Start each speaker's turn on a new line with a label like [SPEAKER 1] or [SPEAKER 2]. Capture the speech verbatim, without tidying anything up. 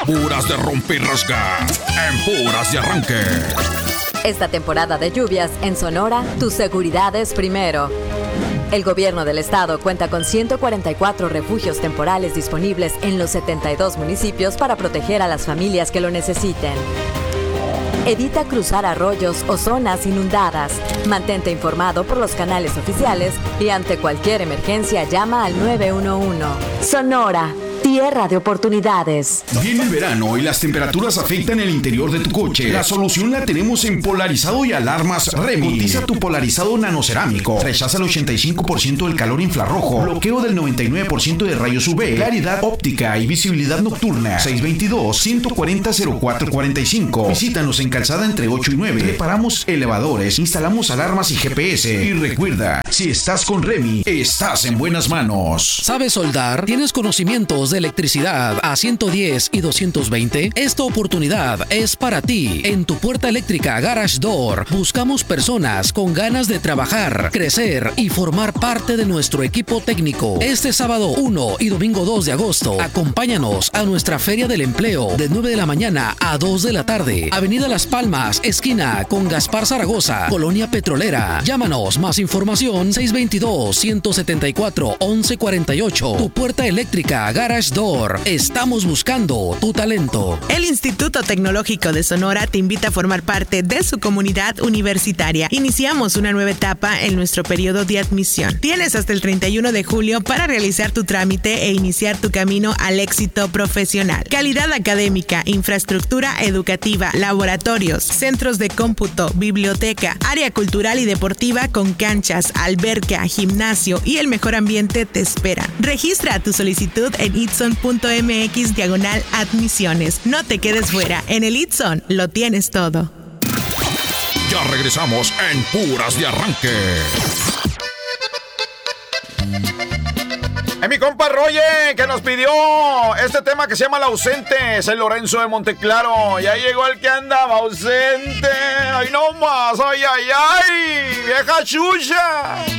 [SPEAKER 1] Puras de rompe y rasga. En Puras de Arranque.
[SPEAKER 2] Esta temporada de lluvias en Sonora, tu seguridad es primero. El gobierno del estado cuenta con ciento cuarenta y cuatro refugios temporales disponibles en los setenta y dos municipios para proteger a las familias que lo necesiten. Evita cruzar arroyos o zonas inundadas. Mantente informado por los canales oficiales y ante cualquier emergencia llama al nueve uno uno. Sonora, tierra de oportunidades.
[SPEAKER 3] Viene el verano y las temperaturas afectan el interior de tu coche. La solución la tenemos en Polarizado y Alarmas Remy. Cotiza tu polarizado nanocerámico. Rechaza el ochenta y cinco por ciento del calor infrarrojo. Bloqueo del noventa y nueve por ciento de rayos U V. Claridad óptica y visibilidad nocturna. seis dos dos, uno cuatro cero, cero cuatro cuatro cinco. Visítanos en Calzada entre ocho y nueve. Reparamos elevadores, instalamos alarmas y G P S. Y recuerda, si estás con Remy, estás en buenas manos.
[SPEAKER 4] ¿Sabes soldar? ¿Tienes conocimientos de electricidad a ciento diez y doscientos veinte? Esta oportunidad es para ti. En tu puerta eléctrica Garage Door buscamos personas con ganas de trabajar, crecer y formar parte de nuestro equipo técnico. Este sábado uno y domingo dos de agosto, acompáñanos a nuestra Feria del Empleo de nueve de la mañana a dos de la tarde. Avenida Las Palmas, esquina con Gaspar Zaragoza, Colonia Petrolera. Llámanos, más información seis dos dos, uno siete cuatro, once cuarenta y ocho. Tu puerta eléctrica Garage Door. Estamos buscando tu talento.
[SPEAKER 5] El Instituto Tecnológico de Sonora te invita a formar parte de su comunidad universitaria. Iniciamos una nueva etapa en nuestro periodo de admisión. Tienes hasta el treinta y uno de julio para realizar tu trámite e iniciar tu camino al éxito profesional. Calidad académica, infraestructura educativa, laboratorios, centros de cómputo, biblioteca, área cultural y deportiva con canchas, alberca, gimnasio y el mejor ambiente te espera. Registra tu solicitud en itson.mx diagonal admisiones. No te quedes fuera. En el Itson lo tienes todo.
[SPEAKER 1] Ya regresamos en Puras de Arranque.
[SPEAKER 6] Es mi compa Roger que nos pidió este tema que se llama El Ausente. Es el Lorenzo de Monteclaro. Ya llegó el que andaba ausente. Ay, no más. Ay, ay, ay. Vieja chucha.